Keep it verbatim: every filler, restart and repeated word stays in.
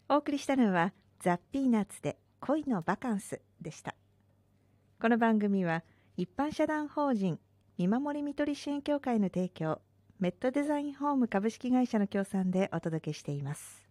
お送りしたのはザ・ピーナッツで恋のバカンスでした。この番組は一般社団法人見守りみとり支援協会の提供、メットデザインホーム株式会社の協賛でお届けしています。